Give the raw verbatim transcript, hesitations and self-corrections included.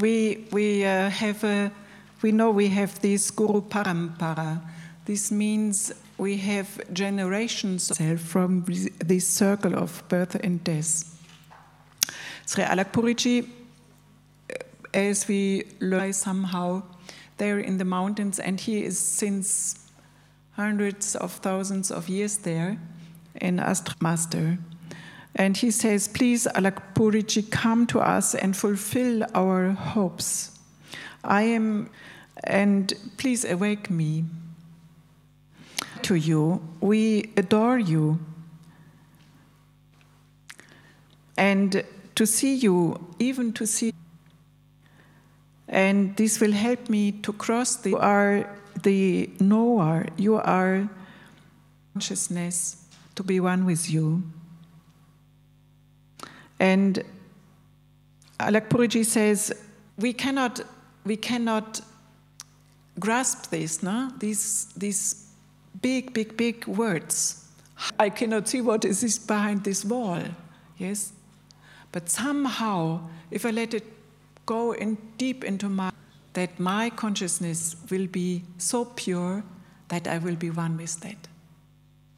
we we uh, have a, we know we have this Guru Parampara. This means we have generations from this circle of birth and death. Sri Alak Puriji, as we learn somehow, there in the mountains, and he is since hundreds of thousands of years there, an Astra Master. And he says, please, Alak Puriji, come to us and fulfill our hopes. I am, and please awake me to you. We adore you. And to see you, even to see, and this will help me to cross the, you are the knower, you are consciousness, to be one with you. And Alak Puriji says, we cannot, we cannot grasp this, no? These, these big, big, big words. I cannot see what is this behind this wall, yes? But somehow, if I let it go in deep into my, that my consciousness will be so pure that I will be one with that.